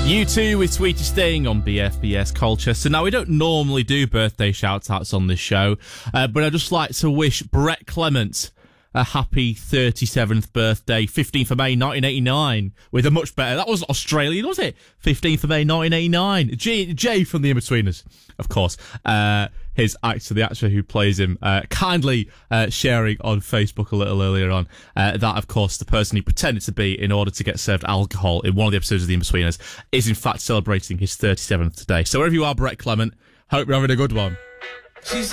You too with Sweetest Sting on BFBS Colchester. Now, we don't normally do birthday shout-outs on this show, but I'd just like to wish Brett Clement a happy 37th birthday, 15th of May 1989, with a much better... That wasn't Australian, was it? 15th of May 1989. Jay from The In-Betweeners, of course. His actor, the actor who plays him, kindly sharing on Facebook a little earlier on that, of course, the person he pretended to be in order to get served alcohol in one of the episodes of The In-Betweeners is, in fact, celebrating his 37th today. So wherever you are, Brett Clement, hope you're having a good one.